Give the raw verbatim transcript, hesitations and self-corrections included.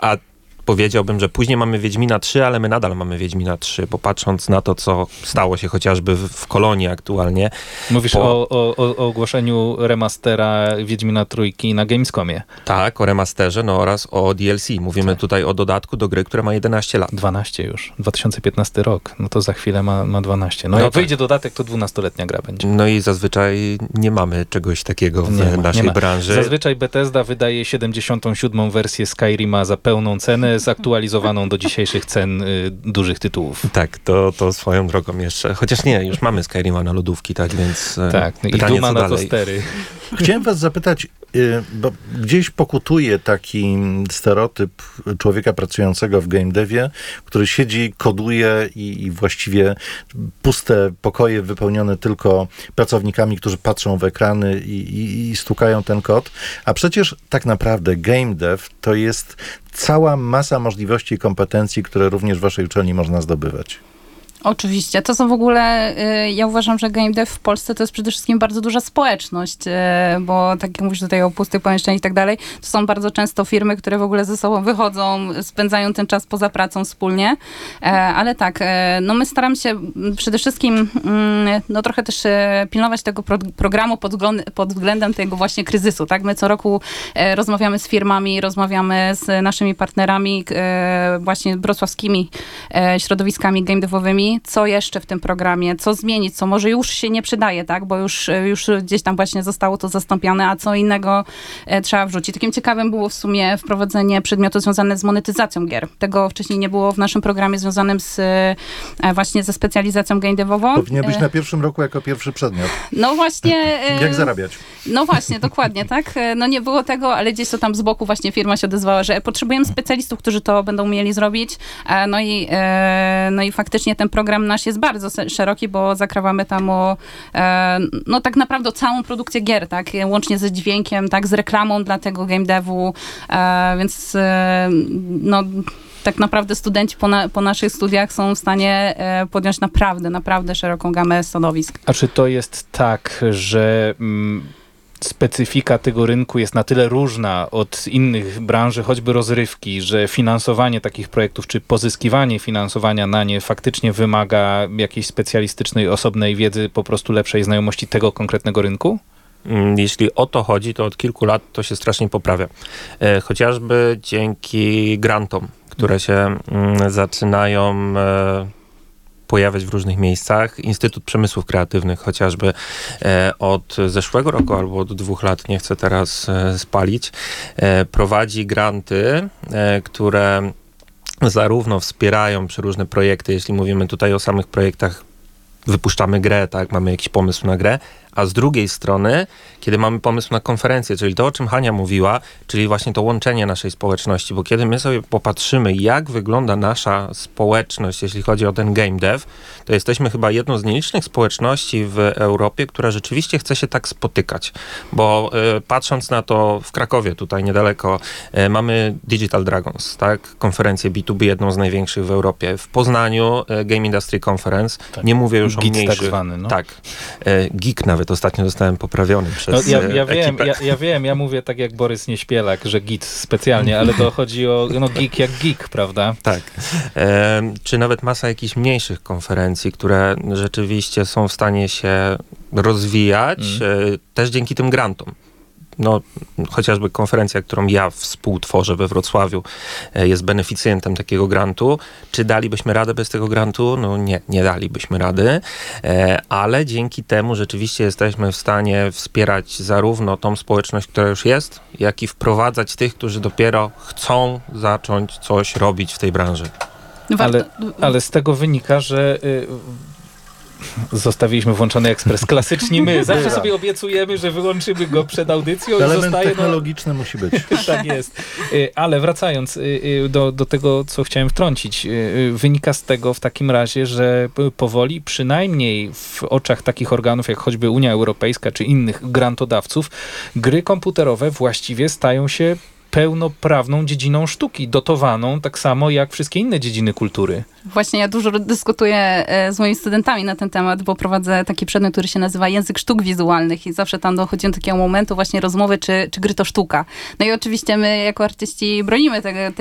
a powiedziałbym, że później mamy Wiedźmina trzy, ale my nadal mamy Wiedźmina trzy, bo patrząc na to, co stało się chociażby w, w Kolonii aktualnie. Mówisz po... o, o, o ogłoszeniu remastera Wiedźmina trójki na Gamescomie. Tak, o remasterze, no oraz o D L C. Mówimy tak. tutaj o dodatku do gry, która ma jedenaście lat. dwanaście już. dwa tysiące piętnasty rok. No to za chwilę ma, ma dwanaście. No, no jak tak. wyjdzie dodatek, to dwunastoletnia gra będzie. No i zazwyczaj nie mamy czegoś takiego w nie naszej ma, branży. Zazwyczaj Bethesda wydaje siedemdziesiątą siódmą wersję Skyrima za pełną cenę, zaktualizowaną do dzisiejszych cen y, dużych tytułów. Tak, to, to swoją drogą jeszcze. Chociaż nie, już mamy Skyrima na lodówki, tak więc tak, pytanie, i Duma na tostery. Chciałem was zapytać, y, bo gdzieś pokutuje taki stereotyp człowieka pracującego w game devie, który siedzi, koduje i, i właściwie puste pokoje wypełnione tylko pracownikami, którzy patrzą w ekrany i, i, i stukają ten kod. A przecież tak naprawdę game dev to jest cała masa możliwości i kompetencji, które również w waszej uczelni można zdobywać. Oczywiście. To są w ogóle, y, ja uważam, że game dev w Polsce to jest przede wszystkim bardzo duża społeczność, y, bo tak jak mówisz tutaj o pustych pomieszczeniach i tak dalej, to są bardzo często firmy, które w ogóle ze sobą wychodzą, spędzają ten czas poza pracą wspólnie, e, ale tak, e, no my staramy się przede wszystkim mm, no trochę też e, pilnować tego pro, programu pod, wzgląd, pod względem tego właśnie kryzysu, tak? My co roku e, rozmawiamy z firmami, rozmawiamy z naszymi partnerami e, właśnie wrocławskimi e, środowiskami game devowymi, co jeszcze w tym programie, co zmienić, co może już się nie przydaje, tak, bo już, już gdzieś tam właśnie zostało to zastąpione, a co innego e, trzeba wrzucić. Takim ciekawym było w sumie wprowadzenie przedmiotu związane z monetyzacją gier. Tego wcześniej nie było w naszym programie związanym z e, właśnie ze specjalizacją game devową. Powinien być na pierwszym roku jako pierwszy przedmiot. No właśnie. E, Jak zarabiać? No właśnie, dokładnie, tak. No nie było tego, ale gdzieś to tam z boku właśnie firma się odezwała, że potrzebujemy specjalistów, którzy to będą mieli zrobić. E, no i, e, no i faktycznie ten program nasz jest bardzo szeroki, bo zakrawamy tam o, e, no tak naprawdę całą produkcję gier, tak, łącznie ze dźwiękiem, tak, z reklamą dla tego game devu, e, więc e, no tak naprawdę studenci po, na, po naszych studiach są w stanie e, podjąć naprawdę, naprawdę szeroką gamę stanowisk. A czy to jest tak, że mm, specyfika tego rynku jest na tyle różna od innych branży, choćby rozrywki, że finansowanie takich projektów, czy pozyskiwanie finansowania na nie faktycznie wymaga jakiejś specjalistycznej, osobnej wiedzy, po prostu lepszej znajomości tego konkretnego rynku? Jeśli o to chodzi, to od kilku lat to się strasznie poprawia. E, chociażby dzięki grantom, które się mm, zaczynają e, pojawiać w różnych miejscach. Instytut Przemysłów Kreatywnych chociażby e, od zeszłego roku albo od dwóch lat, nie chcę teraz e, spalić, e, prowadzi granty, e, które zarówno wspierają przeróżne projekty, jeśli mówimy tutaj o samych projektach, wypuszczamy grę, tak, mamy jakiś pomysł na grę, a z drugiej strony, kiedy mamy pomysł na konferencję, czyli to, o czym Hania mówiła, czyli właśnie to łączenie naszej społeczności, bo kiedy my sobie popatrzymy, jak wygląda nasza społeczność, jeśli chodzi o ten game dev, to jesteśmy chyba jedną z nielicznych społeczności w Europie, która rzeczywiście chce się tak spotykać, bo y, patrząc na to w Krakowie, tutaj niedaleko, y, mamy Digital Dragons, tak, konferencję B dwa B, jedną z największych w Europie. W Poznaniu y, Game Industry Conference, tak. Nie mówię już Geek o mniejszych. Tak zwany, no. Tak. Y, Geek nawet ostatnio zostałem poprawiony przez no, ja, ja ekipę. wiem, ja, ja wiem, ja mówię tak jak Borys Nieśpielak, że git specjalnie, ale to chodzi o no, geek jak geek, prawda? Tak. E, czy nawet masa jakichś mniejszych konferencji, które rzeczywiście są w stanie się rozwijać, mm. e, też dzięki tym grantom. No, chociażby konferencja, którą ja współtworzę we Wrocławiu, jest beneficjentem takiego grantu. Czy dalibyśmy radę bez tego grantu? No nie, nie dalibyśmy rady, ale dzięki temu rzeczywiście jesteśmy w stanie wspierać zarówno tą społeczność, która już jest, jak i wprowadzać tych, którzy dopiero chcą zacząć coś robić w tej branży. Ale, ale z tego wynika, że y, zostawiliśmy włączony ekspres. Klasyczni my. Zawsze sobie obiecujemy, że wyłączymy go przed audycją. Element i zostaje technologiczny no... musi być. Tak jest. Ale wracając do, do tego, co chciałem wtrącić. Wynika z tego w takim razie, że powoli, przynajmniej w oczach takich organów, jak choćby Unia Europejska, czy innych grantodawców, gry komputerowe właściwie stają się pełnoprawną dziedziną sztuki, dotowaną tak samo jak wszystkie inne dziedziny kultury. Właśnie ja dużo dyskutuję z moimi studentami na ten temat, bo prowadzę taki przedmiot, który się nazywa Język Sztuk Wizualnych i zawsze tam dochodzi do takiego momentu właśnie rozmowy, czy, czy gry to sztuka. No i oczywiście my jako artyści bronimy tego,